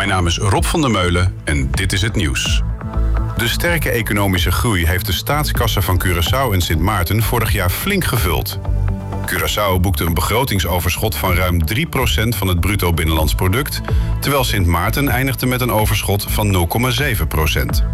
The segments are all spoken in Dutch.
Mijn naam is Rob van der Meulen en dit is het nieuws. De sterke economische groei heeft de staatskassen van Curaçao en Sint Maarten vorig jaar flink gevuld. Curaçao boekte een begrotingsoverschot van ruim 3% van het bruto binnenlands product, terwijl Sint Maarten eindigde met een overschot van 0,7%.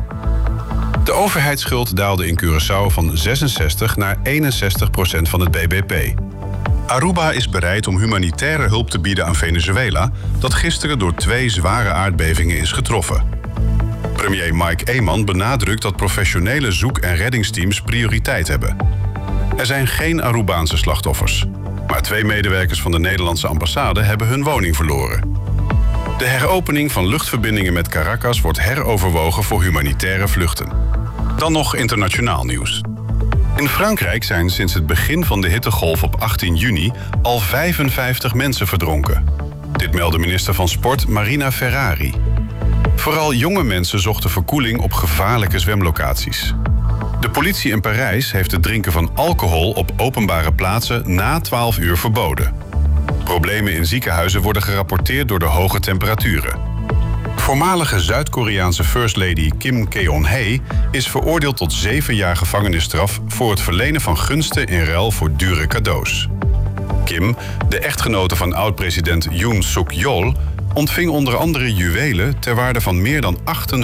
De overheidsschuld daalde in Curaçao van 66 naar 61% van het BBP. Aruba is bereid om humanitaire hulp te bieden aan Venezuela, dat gisteren door 2 zware aardbevingen is getroffen. Premier Mike Eman benadrukt dat professionele zoek- en reddingsteams prioriteit hebben. Er zijn geen Arubaanse slachtoffers, maar 2 medewerkers van de Nederlandse ambassade hebben hun woning verloren. De heropening van luchtverbindingen met Caracas wordt heroverwogen voor humanitaire vluchten. Dan nog internationaal nieuws. In Frankrijk zijn sinds het begin van de hittegolf op 18 juni al 55 mensen verdronken. Dit meldde minister van Sport Marina Ferrari. Vooral jonge mensen zochten verkoeling op gevaarlijke zwemlocaties. De politie in Parijs heeft het drinken van alcohol op openbare plaatsen na 12 uur verboden. Problemen in ziekenhuizen worden gerapporteerd door de hoge temperaturen. Voormalige Zuid-Koreaanse First Lady Kim Keon-hee is veroordeeld tot 7 jaar gevangenisstraf voor het verlenen van gunsten in ruil voor dure cadeaus. Kim, de echtgenote van oud-president Yoon Suk-yeol, ontving onder andere juwelen ter waarde van meer dan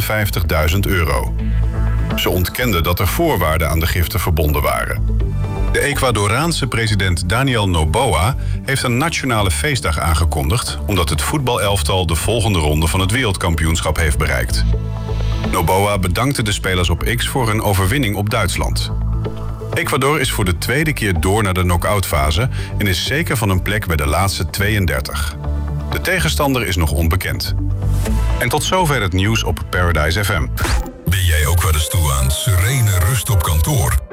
€58.000. Ze ontkende dat er voorwaarden aan de giften verbonden waren. De Ecuadoraanse president Daniel Noboa heeft een nationale feestdag aangekondigd, omdat het voetbalelftal de volgende ronde van het wereldkampioenschap heeft bereikt. Noboa bedankte de spelers op X voor hun overwinning op Duitsland. Ecuador is voor de 2e keer door naar de knock-outfase en is zeker van een plek bij de laatste 32. De tegenstander is nog onbekend. En tot zover het nieuws op Paradise FM. Ben jij ook wel eens toe aan serene rust op kantoor?